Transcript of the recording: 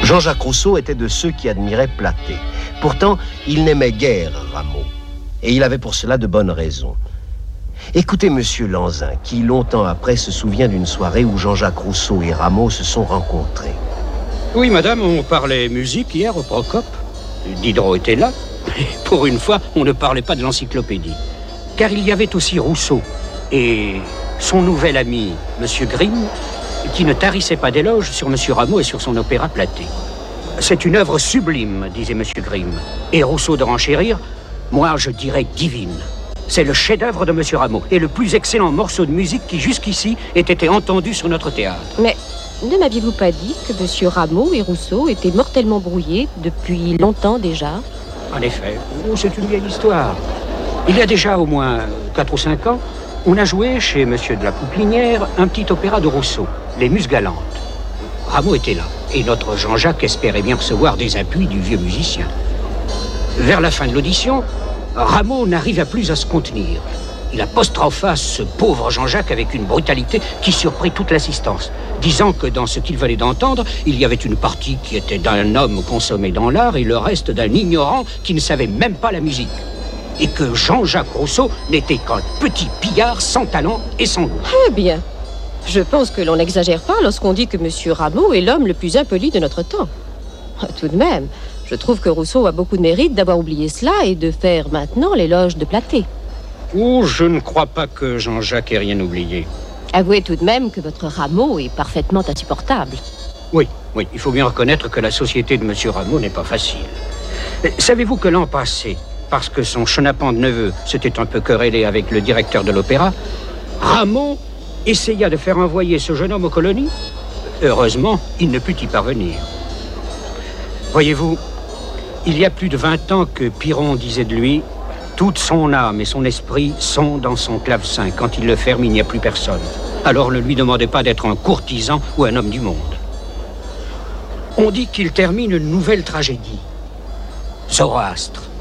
Jean-Jacques Rousseau était de ceux qui admiraient Platée. Pourtant, il n'aimait guère Rameau. Et il avait pour cela de bonnes raisons. Écoutez Monsieur Lanzin, qui longtemps après se souvient d'une soirée où Jean-Jacques Rousseau et Rameau se sont rencontrés. Oui, madame, on parlait musique hier au Procope. Diderot était là. Et pour une fois, on ne parlait pas de l'encyclopédie. Car il y avait aussi Rousseau et son nouvel ami, Monsieur Grimm, qui ne tarissait pas d'éloges sur Monsieur Rameau et sur son opéra Platée. C'est une œuvre sublime, disait Monsieur Grimm. Et Rousseau de renchérir, moi je dirais divine. C'est le chef-d'œuvre de Monsieur Rameau et le plus excellent morceau de musique qui jusqu'ici ait été entendu sur notre théâtre. Mais ne m'aviez-vous pas dit que Monsieur Rameau et Rousseau étaient mortellement brouillés depuis longtemps déjà? En effet, c'est une vieille histoire. Il y a déjà au moins 4 ou 5 ans, on a joué chez Monsieur de la Pouplinière un petit opéra de Rousseau, Les Muses Galantes. Rameau était là, et notre Jean-Jacques espérait bien recevoir des appuis du vieux musicien. Vers la fin de l'audition, Rameau n'arriva plus à se contenir. Il apostropha ce pauvre Jean-Jacques avec une brutalité qui surprit toute l'assistance, disant que dans ce qu'il venait d'entendre, il y avait une partie qui était d'un homme consommé dans l'art et le reste d'un ignorant qui ne savait même pas la musique. Et que Jean-Jacques Rousseau n'était qu'un petit pillard sans talent et sans goût. Eh bien, je pense que l'on n'exagère pas lorsqu'on dit que Monsieur Rameau est l'homme le plus impoli de notre temps. Tout de même, je trouve que Rousseau a beaucoup de mérite d'avoir oublié cela et de faire maintenant l'éloge de Platée. Oh, je ne crois pas que Jean-Jacques ait rien oublié. Avouez tout de même que votre Rameau est parfaitement insupportable. Oui, il faut bien reconnaître que la société de Monsieur Rameau n'est pas facile. Savez-vous que l'an passé, parce que son chenapan de neveu s'était un peu querellé avec le directeur de l'opéra, Rameau essaya de faire envoyer ce jeune homme aux colonies. Heureusement, il ne put y parvenir. Voyez-vous, il y a plus de 20 ans que Piron disait de lui « Toute son âme et son esprit sont dans son clavecin. Quand il le ferme, il n'y a plus personne. » Alors ne lui demandez pas d'être un courtisan ou un homme du monde. On dit qu'il termine une nouvelle tragédie. Zoroastre.